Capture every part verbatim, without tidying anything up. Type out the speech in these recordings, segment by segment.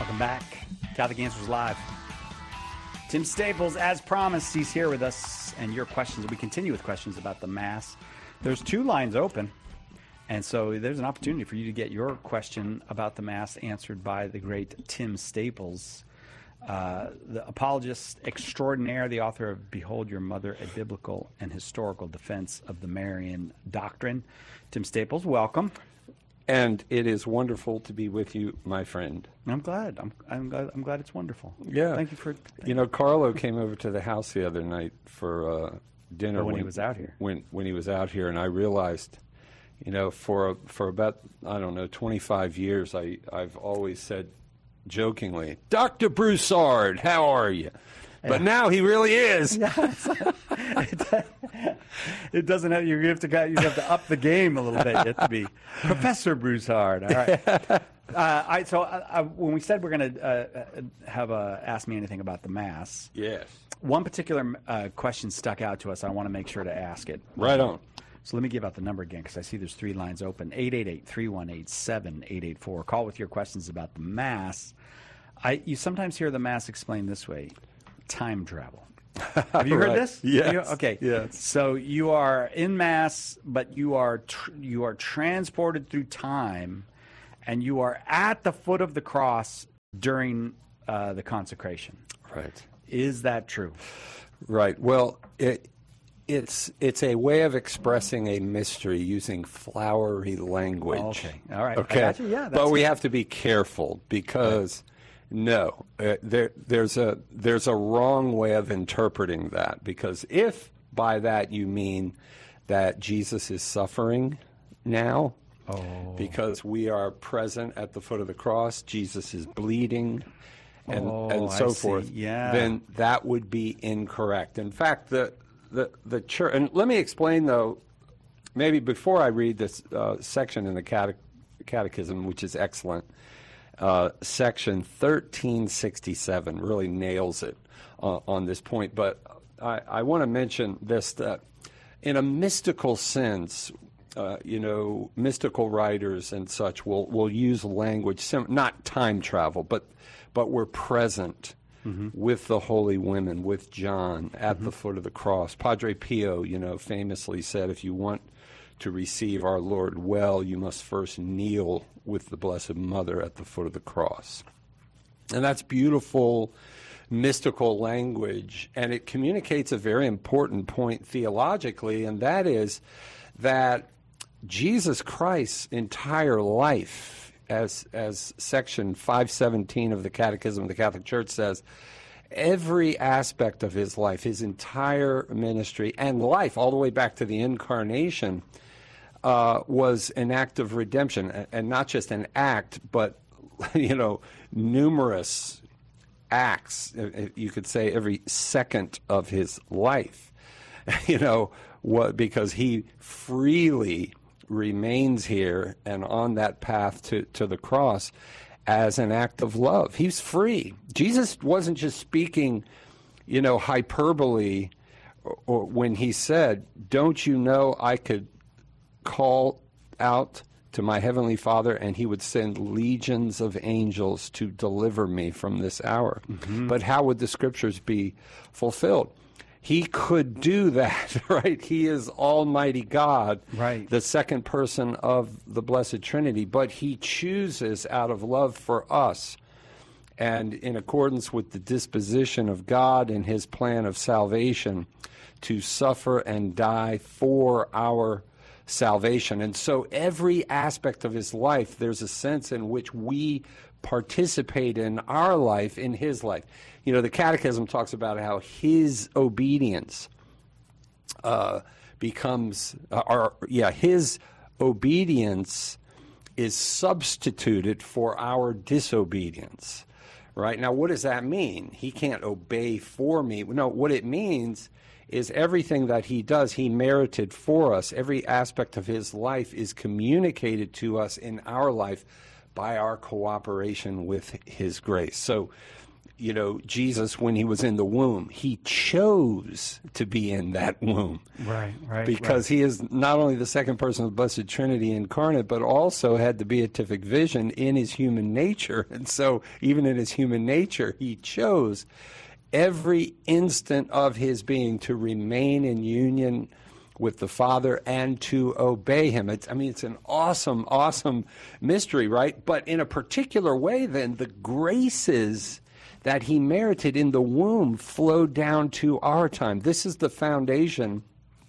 Welcome back. Catholic Answers Live. Tim Staples, as promised, he's here with us. And your questions, we continue with questions about the Mass. There's two lines open. And so there's an opportunity for you to get your question about the Mass answered by the great Tim Staples, uh, the apologist extraordinaire, the author of Behold Your Mother, a Biblical and Historical Defense of the Marian Doctrine. Tim Staples, welcome. And it is wonderful to be with you, my friend. I'm glad. I'm, I'm glad. I'm glad it's wonderful. Yeah. Thank you for. Thank you know, Carlo came over to the house the other night for uh, dinner or when, when he was out here. When when he was out here, and I realized, you know, for for about I don't know twenty-five years, I I've always said jokingly, Doctor Broussard, how are you? But yeah. Now he really is. Yeah, it, it doesn't have. You have to. You have to up the game a little bit. You have to be Professor Broussard. All right. Uh, I, so uh, uh, when we said we're going to uh, have a Ask Me Anything about the Mass, yes. One particular uh, question stuck out to us. I want to make sure to ask it. Right on. So let me give out the number again because I see there's three lines open. eight eight eight, three one eight, seven eight eight four. Call with your questions about the Mass. I you sometimes hear the Mass explained this way. Time travel. Have you heard right. this? Yes. You, okay. Yes. So you are in Mass, but you are tr- you are transported through time, and you are at the foot of the cross during uh, the consecration. Right. Is that true? Right. Well, it it's it's a way of expressing a mystery using flowery language. Okay. All right. Okay. I got you. Yeah. That's but we good. have to be careful because. Right. No, uh, there, there's a there's a wrong way of interpreting that, because if by that you mean that Jesus is suffering now, oh. because we are present at the foot of the cross, Jesus is bleeding, and oh, and so I forth, see. Yeah. then that would be incorrect. In fact, the the the church, and let me explain though, maybe before I read this uh, section in the cate- Catechism, which is excellent. Uh, section thirteen sixty-seven really nails it uh, on this point. But I, I want to mention this, that in a mystical sense, uh, you know, mystical writers and such will, will use language, sim- not time travel, but, but we're present mm-hmm. with the holy women, with John at mm-hmm. the foot of the cross. Padre Pio, you know, famously said, if you want to receive our Lord well, you must first kneel with the Blessed Mother at the foot of the cross. And that's beautiful, mystical language, and it communicates a very important point theologically, and that is that Jesus Christ's entire life, as, as section five seventeen of the Catechism of the Catholic Church says, every aspect of his life, his entire ministry and life, all the way back to the Incarnation, Uh, was an act of redemption, and not just an act, but, you know, numerous acts, you could say every second of his life, you know, what, because he freely remains here and on that path to, to the cross as an act of love. He's free. Jesus wasn't just speaking, you know, hyperbole, or, or when he said, don't you know I could call out to my heavenly Father, and he would send legions of angels to deliver me from this hour. Mm-hmm. But how would the scriptures be fulfilled? He could do that, right? He is Almighty God, right, the second person of the Blessed Trinity, but he chooses out of love for us and in accordance with the disposition of God and his plan of salvation to suffer and die for our salvation. And so every aspect of his life, there's a sense in which we participate in our life, in his life. You know, the Catechism talks about how his obedience uh, becomes, uh, or yeah, his obedience is substituted for our disobedience, right? Now, what does that mean? He can't obey for me. No, what it means is everything that he does, he merited for us. Every aspect of his life is communicated to us in our life by our cooperation with his grace. So you know, Jesus when he was in the womb. He chose to be in that womb. Right, right. Because right. he is not only the second person of the Blessed Trinity incarnate, but also had the beatific vision in his human nature. And so even in his human nature, he chose every instant of his being to remain in union with the Father and to obey him. It's, I mean, it's an awesome, awesome mystery, right? But in a particular way, then, the graces that he merited in the womb flowed down to our time. This is the foundation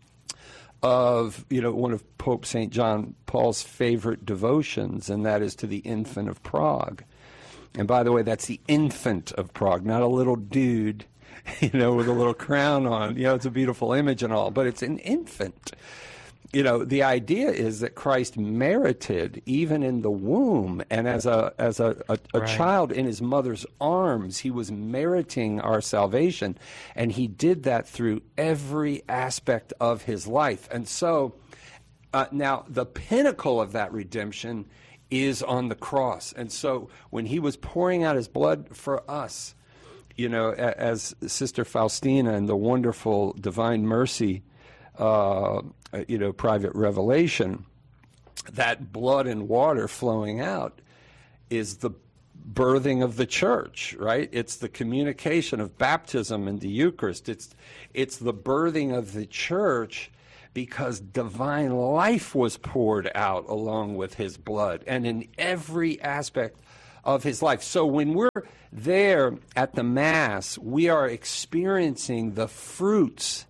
of, you know, one of Pope Saint John Paul's favorite devotions, and that is to the Infant of Prague. And by the way, that's the Infant of Prague, not a little dude, you know, with a little crown on. You know, it's a beautiful image and all, but it's an infant. You know, the idea is that Christ merited, even in the womb, and as a as a, a, a right. child in his mother's arms, he was meriting our salvation, and he did that through every aspect of his life. And so, uh, now, the pinnacle of that redemption is on the cross. And so, when he was pouring out his blood for us, you know, as Sister Faustina in the wonderful Divine Mercy, uh, you know, private revelation, that blood and water flowing out is the birthing of the church, right? It's the communication of baptism and the Eucharist. It's, it's the birthing of the church because divine life was poured out along with his blood and in every aspect of his life. So when we're there at the Mass, we are experiencing the fruits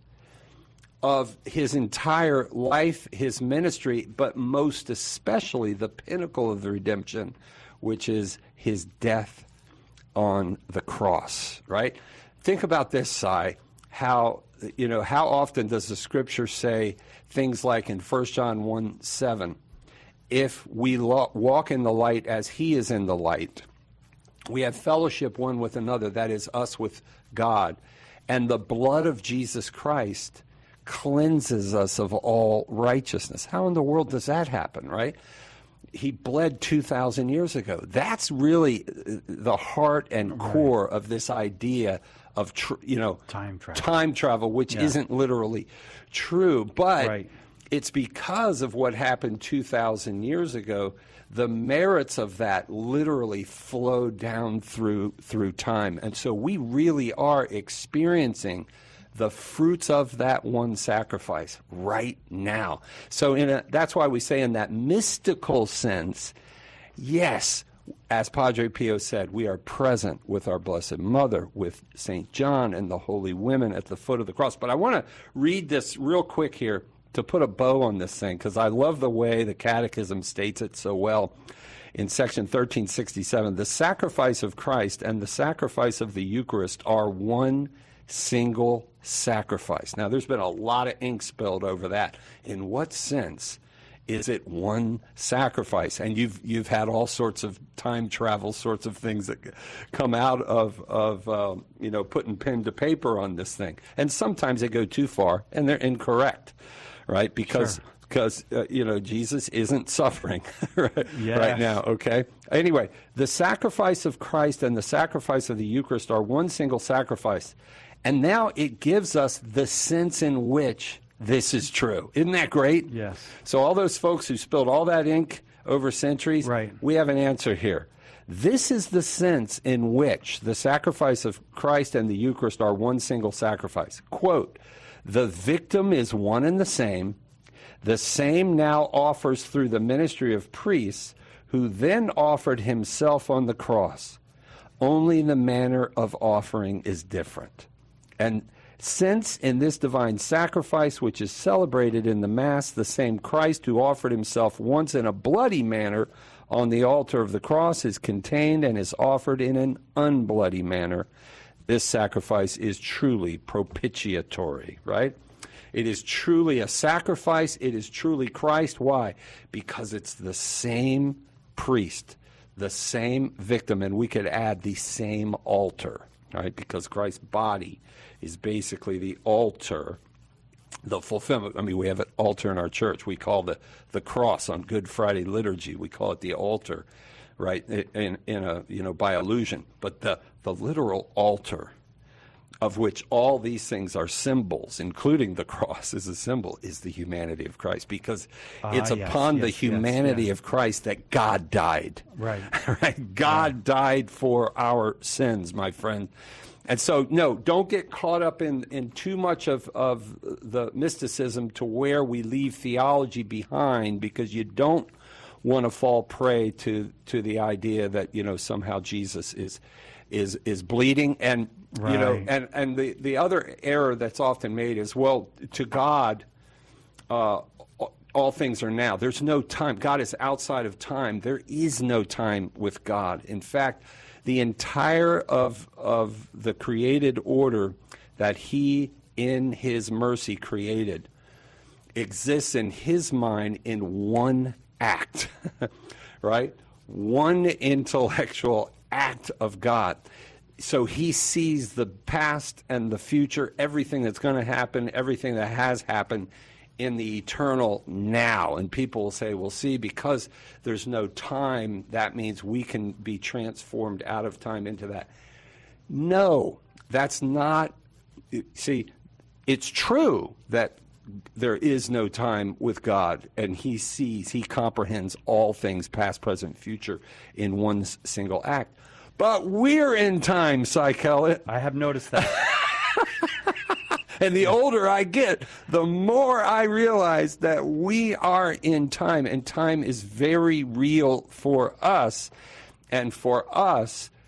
of his entire life, his ministry, but most especially the pinnacle of the redemption, which is his death on the cross, right? Think about this, Si, how, you know, how often does the scripture say things like in First John one seven, if we lo- walk in the light as he is in the light, we have fellowship one with another, that is us with God, and the blood of Jesus Christ cleanses us of all righteousness. How in the world does that happen, right? He bled two thousand years ago. That's really the heart and core right. of this idea of, tr- you know, time travel, time travel which yeah. isn't literally true, but right. it's because of what happened two thousand years ago. The merits of that literally flowed down through through time. And so we really are experiencing the fruits of that one sacrifice right now. So in a, that's why we say in that mystical sense, yes, as Padre Pio said, we are present with our Blessed Mother, with Saint John and the holy women at the foot of the cross. But I want to read this real quick here to put a bow on this thing, because I love the way the Catechism states it so well. In section thirteen sixty-seven, the sacrifice of Christ and the sacrifice of the Eucharist are one single sacrifice. Now, there's been a lot of ink spilled over that. In what sense is it one sacrifice? And you've you've had all sorts of time travel sorts of things that come out of of um, you know, putting pen to paper on this thing. And sometimes they go too far and they're incorrect, right? Because sure. because uh, you know, Jesus isn't suffering right, yes. right now. Okay. Anyway, the sacrifice of Christ and the sacrifice of the Eucharist are one single sacrifice. And now it gives us the sense in which this is true. Isn't that great? Yes. So all those folks who spilled all that ink over centuries, right. we have an answer here. This is the sense in which the sacrifice of Christ and the Eucharist are one single sacrifice. Quote, the victim is one and the same. The same now offers through the ministry of priests, who then offered himself on the cross. Only the manner of offering is different. And since in this divine sacrifice, which is celebrated in the Mass, the same Christ who offered himself once in a bloody manner on the altar of the cross is contained and is offered in an unbloody manner, this sacrifice is truly propitiatory, right? It is truly a sacrifice. It is truly Christ. Why? Because it's the same priest, the same victim, and we could add the same altar, right? Because Christ's body is basically the altar, the fulfillment. I mean, we have an altar in our church. We call the, the cross on Good Friday liturgy, we call it the altar, right, in, in a, you know, by illusion. But the, the literal altar, of which all these things are symbols, including the cross is a symbol, is the humanity of Christ, because Ah, it's yes, upon yes, the yes, humanity yes. of Christ that God died. Right. Right? God died for our sins, my friend. And so, no, don't get caught up in, in too much of, of the mysticism to where we leave theology behind, because you don't want to fall prey to, to the idea that, you know, somehow Jesus is is is bleeding. And you know, Right. and, and the, the other error that's often made is, well, to God, uh, all things are now. There's no time. God is outside of time. There is no time with God. In fact, the entire of of the created order that he in his mercy created exists in his mind in one act, right? One intellectual act of God. So he sees the past and the future, everything that's going to happen, everything that has happened in the eternal now. And people will say, well, see, because there's no time, that means we can be transformed out of time into that. No, that's not. See, it's true that there is no time with God, and he sees, he comprehends all things, past, present, future, in one s- single act. But we're in time, Cykel. I have noticed that. And the older I get, the more I realize that we are in time, and time is very real for us. And for us,